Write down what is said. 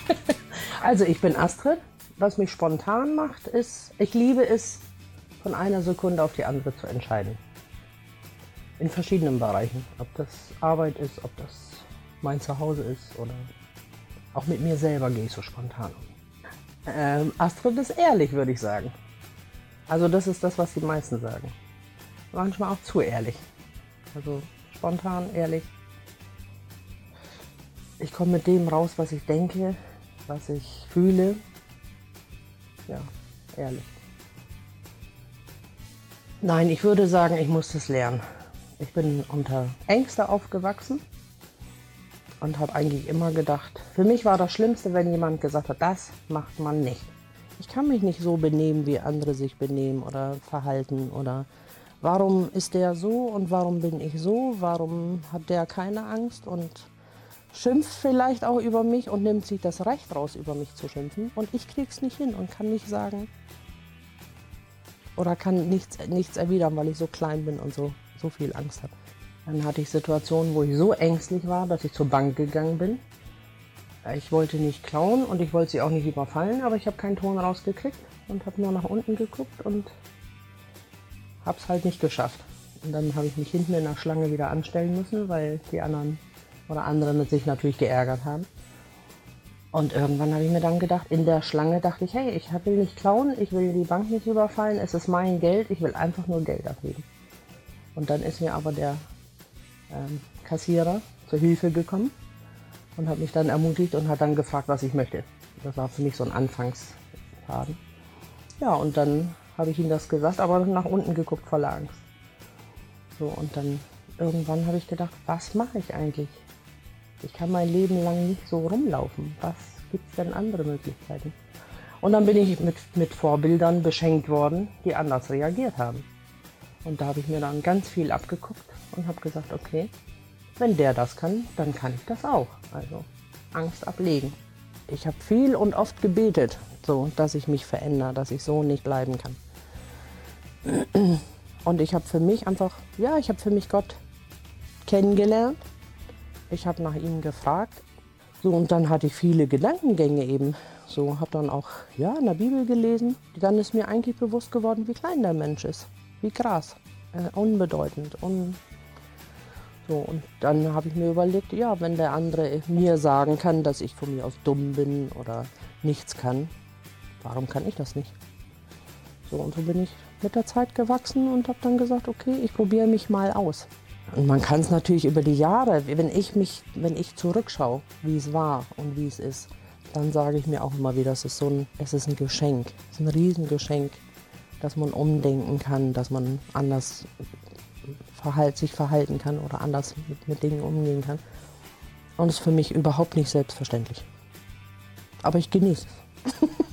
Also ich bin Astrid. Was mich spontan macht, ist, ich liebe es, von einer Sekunde auf die andere zu entscheiden. In verschiedenen Bereichen. Ob das Arbeit ist, ob das mein Zuhause ist oder auch mit mir selber gehe ich so spontan um. Astrid ist ehrlich, würde ich sagen. Also das ist das, was die meisten sagen. Manchmal auch zu ehrlich. Also spontan, ehrlich. Ich komme mit dem raus, was ich denke, was ich fühle. Ja, ehrlich. Nein, ich würde sagen, ich muss das lernen. Ich bin unter Ängste aufgewachsen und habe eigentlich immer gedacht, für mich war das Schlimmste, wenn jemand gesagt hat, das macht man nicht. Ich kann mich nicht so benehmen, wie andere sich benehmen oder verhalten oder warum ist der so und warum bin ich so, warum hat der keine Angst und schimpft vielleicht auch über mich und nimmt sich das Recht raus, über mich zu schimpfen und ich krieg's nicht hin und kann nicht sagen oder kann nichts erwidern, weil ich so klein bin und so viel Angst habe. Dann hatte ich Situationen, wo ich so ängstlich war, dass ich zur Bank gegangen bin. Ich wollte nicht klauen und ich wollte sie auch nicht überfallen, aber ich habe keinen Ton rausgekriegt und habe nur nach unten geguckt und habe es halt nicht geschafft. Und dann habe ich mich hinten in der Schlange wieder anstellen müssen, weil die anderen sich natürlich geärgert haben. Und irgendwann habe ich mir dann gedacht, in der Schlange dachte ich, hey, ich will nicht klauen, ich will die Bank nicht überfallen, es ist mein Geld, ich will einfach nur Geld abheben. Und dann ist mir aber der Kassierer zur Hilfe gekommen und hat mich dann ermutigt und hat dann gefragt, was ich möchte. Das war für mich so ein Anfangsfaden. Ja, und dann habe ich ihm das gesagt, aber nach unten geguckt voller Angst. So, und dann irgendwann habe ich gedacht, was mache ich eigentlich? Ich kann mein Leben lang nicht so rumlaufen. Was gibt es denn andere Möglichkeiten? Und dann bin ich mit Vorbildern beschenkt worden, die anders reagiert haben. Und da habe ich mir dann ganz viel abgeguckt und habe gesagt, okay, wenn der das kann, dann kann ich das auch. Also Angst ablegen. Ich habe viel und oft gebetet, so, dass ich mich verändere, dass ich so nicht bleiben kann. Und ich habe für mich einfach, ja, ich habe für mich Gott kennengelernt. Ich habe nach ihm gefragt. So, und dann hatte ich viele Gedankengänge eben. So, habe dann auch in der Bibel gelesen. Dann ist mir eigentlich bewusst geworden, wie klein der Mensch ist. Wie Gras. Unbedeutend. So, und dann habe ich mir überlegt, ja, wenn der andere mir sagen kann, dass ich von mir aus dumm bin oder nichts kann, warum kann ich das nicht? So, und so bin ich mit der Zeit gewachsen und habe dann gesagt, okay, ich probiere mich mal aus. Und man kann es natürlich über die Jahre, wenn ich zurückschaue, wie es war und wie es ist, dann sage ich mir auch immer wieder, es ist ein Geschenk, es ist ein Riesengeschenk, dass man umdenken kann, dass man anders sich verhalten kann oder anders mit Dingen umgehen kann. Und es ist für mich überhaupt nicht selbstverständlich. Aber ich genieße es.